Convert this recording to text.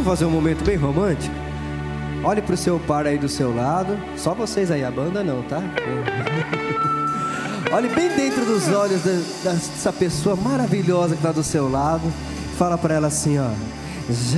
Vamos fazer um momento bem romântico? Olhe pro seu par aí do seu lado. Só vocês aí, a banda não, tá? Olhe bem dentro dos olhos dessa pessoa maravilhosa que tá do seu lado. Fala pra ela assim, ó.